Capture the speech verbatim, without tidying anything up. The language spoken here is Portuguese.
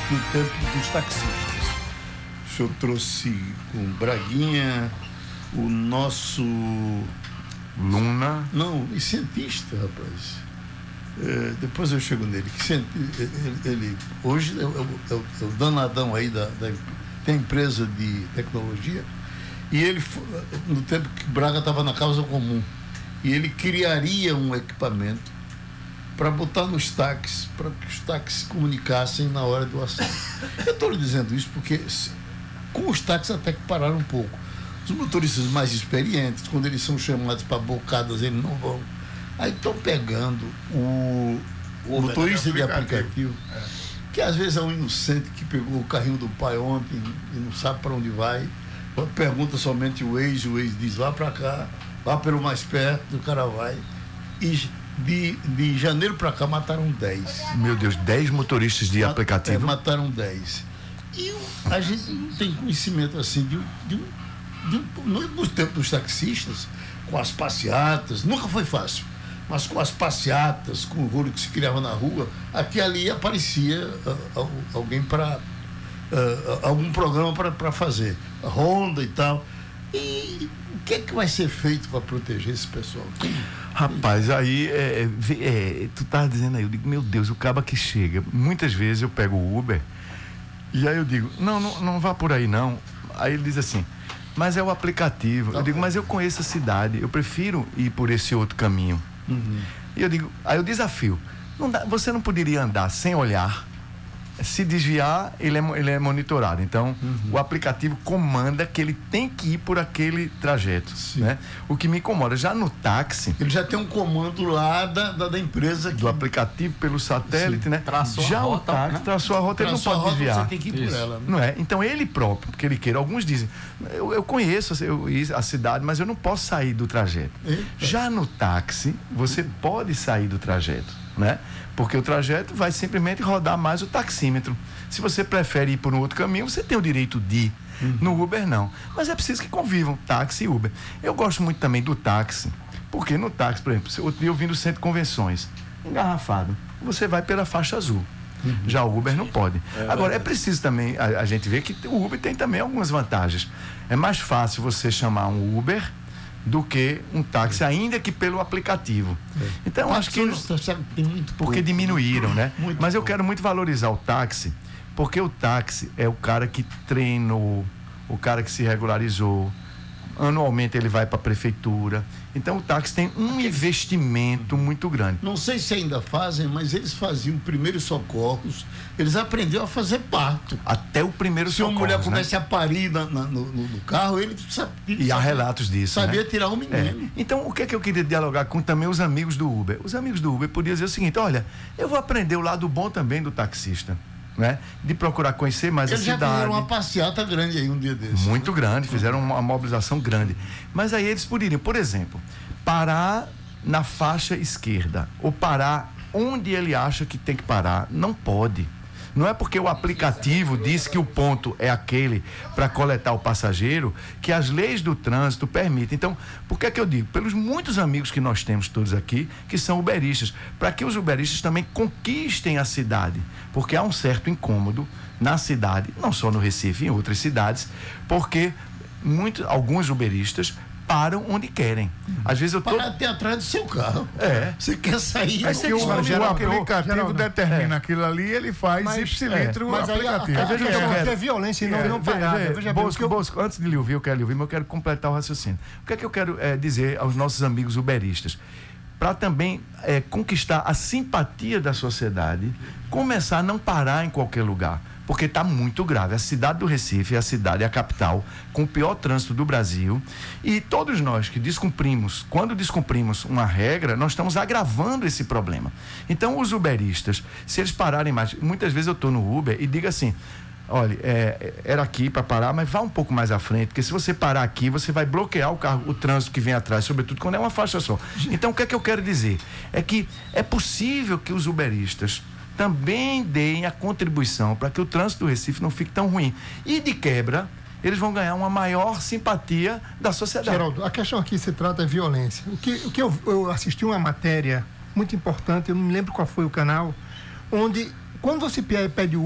no tempo dos taxistas. O senhor trouxe com Braguinha, o nosso... Luna. Não, e cientista, rapaz. É, depois eu chego nele. Que cienti... ele, ele, hoje é o, é, o, é o danadão aí da, da tem empresa de tecnologia. E ele, no tempo que Braga estava na causa comum, e ele criaria um equipamento para botar nos táxis, para que os táxis se comunicassem na hora do assalto. Eu estou lhe dizendo isso porque com os táxis até que pararam um pouco. Os motoristas mais experientes, quando eles são chamados para bocadas, eles não vão. Aí estão pegando o, o motorista de aplicativo, é. que às vezes é um inocente que pegou o carrinho do pai ontem e não sabe para onde vai. Pergunta somente o Waze, o Waze diz, vá para cá, vá pelo mais perto, o cara vai. E de, de janeiro para cá mataram dez. Meu Deus, dez motoristas de Mat, aplicativo? É, mataram dez. E a gente não tem conhecimento assim de, de, de, de, no tempo dos taxistas, com as passeatas, nunca foi fácil, mas com as passeatas, com o rolo que se criava na rua, aqui e ali aparecia uh, uh, alguém para... Uh, algum programa para fazer, ronda e tal. E o que é que vai ser feito para proteger esse pessoal? Rapaz, aí é, é, tu tá dizendo aí, eu digo, meu Deus, o caba que chega, muitas vezes eu pego o Uber e aí eu digo, não, não, não vá por aí não. Aí ele diz assim, mas é o aplicativo. Tá, eu digo, mas eu conheço a cidade, eu prefiro ir por esse outro caminho. Uhum. E eu digo, aí eu desafio, não dá, você não poderia andar sem olhar? Se desviar, ele é, ele é monitorado. Então, uhum. o aplicativo comanda que ele tem que ir por aquele trajeto. Né? O que me incomoda, já no táxi... Ele já tem um comando lá da, da, da empresa. Do que... aplicativo, pelo satélite, Sim. né? Traçou já a rota, o táxi, né? traçou a rota, traçou ele não pode rota, desviar. Você tem que ir por ela. Né? Não é? Então, ele próprio, porque ele queira. Alguns dizem, eu, eu conheço eu, a cidade, mas eu não posso sair do trajeto. Eita. Já no táxi, você pode sair do trajeto. Né? Porque o trajeto vai simplesmente rodar mais o taxímetro. Se você prefere ir por um outro caminho, você tem o direito de ir. Uhum. No Uber não. Mas é preciso que convivam táxi e Uber. Eu gosto muito também do táxi, porque no táxi, por exemplo, outro dia eu vim do centro de convenções, engarrafado, você vai pela faixa azul. Uhum. Já o Uber não pode. É, Agora, é preciso também a, a gente ver que o Uber tem também algumas vantagens. É mais fácil você chamar um Uber do que um táxi, ainda que pelo aplicativo. É. Então, acho que... Tem muito porque pouco, diminuíram, né? Muito Mas eu pouco. quero muito valorizar o táxi, porque o táxi é o cara que treinou, o cara que se regularizou. Anualmente ele vai para a prefeitura. Então o táxi tem um Aqueles... investimento muito grande. Não sei se ainda fazem, mas eles faziam primeiros socorros, eles aprenderam a fazer parto. Até o primeiro socorro. Se uma mulher né? começa a parir na, na, no, no carro, ele sabia. E há relatos disso. Sabia né? tirar o menino. É. Então o que é que eu queria dialogar com também os amigos do Uber? Os amigos do Uber podiam dizer o seguinte: olha, eu vou aprender o lado bom também do taxista. Né? De procurar conhecer mais Eles a cidade. Eles já fizeram uma passeata grande aí um dia desses. Muito né? grande, fizeram uma mobilização grande. Mas aí eles poderiam, por exemplo, parar na faixa esquerda ou parar onde ele acha que tem que parar. Não pode. Não é porque o aplicativo diz que o ponto é aquele para coletar o passageiro que as leis do trânsito permitem. Então, por que é que eu digo? Pelos muitos amigos que nós temos todos aqui, que são uberistas, para que os uberistas também conquistem a cidade, porque há um certo incômodo na cidade, não só no Recife, em outras cidades, porque muitos, alguns uberistas param onde querem. Às vezes eu tô... Para até atrás do seu carro. É. Você quer sair... É que o, o aplicativo geral, determina é. aquilo ali, ele faz mas, ipsilitro é. o mas aplicativo. Às vezes é, é violência e não, é. não parada. Veja, veja, Bosco, eu... Bosco, antes de lhe ouvir, eu quero lhe ouvir, mas eu quero completar o raciocínio. O que é que eu quero é, dizer aos nossos amigos uberistas? Para também é, conquistar a simpatia da sociedade, começar a não parar em qualquer lugar. Porque está muito grave. A cidade do Recife é a cidade, é a capital, com o pior trânsito do Brasil. E todos nós que descumprimos, quando descumprimos uma regra, nós estamos agravando esse problema. Então, os uberistas, se eles pararem mais... Muitas vezes eu estou no Uber e digo assim, olha, é, era aqui para parar, mas vá um pouco mais à frente, porque se você parar aqui, você vai bloquear o carro, o trânsito que vem atrás, sobretudo quando é uma faixa só. Então, o que é que eu quero dizer? É que é possível que os uberistas também deem a contribuição para que o trânsito do Recife não fique tão ruim. E, de quebra, eles vão ganhar uma maior simpatia da sociedade. Geraldo, a questão aqui se trata de violência. O que, o que eu, eu assisti uma matéria muito importante, eu não me lembro qual foi o canal, onde, quando você pede